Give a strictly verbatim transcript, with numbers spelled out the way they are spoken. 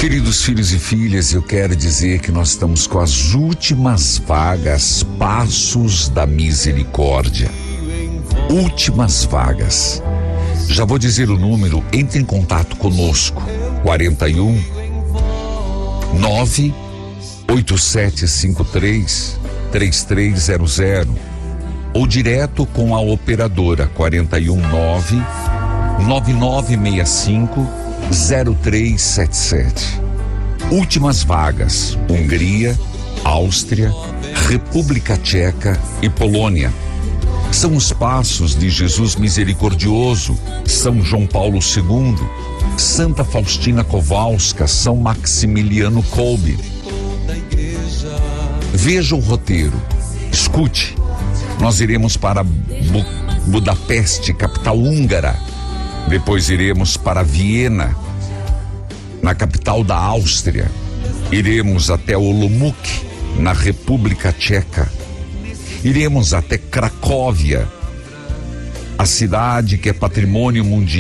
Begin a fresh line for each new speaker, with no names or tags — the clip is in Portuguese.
Queridos filhos e filhas, eu quero dizer que nós estamos com as últimas vagas, Passos da Misericórdia. Últimas vagas. Já vou dizer o número, entre em contato conosco. quarenta e um, nove oito sete cinco três, três três zero zero ou direto com a operadora quarenta e um, nove nove nove seis cinco zero três sete sete. Últimas vagas: Hungria, Áustria, República Tcheca e Polônia. São os Passos de Jesus Misericordioso, São João Paulo segundo, Santa Faustina Kowalska, São Maximiliano Kolbe. Veja o roteiro, escute. Nós iremos para Bu- Budapeste, capital húngara. Depois iremos para Viena, na capital da Áustria. Iremos até Olomouc, na República Tcheca. Iremos até Cracóvia, a cidade que é patrimônio mundial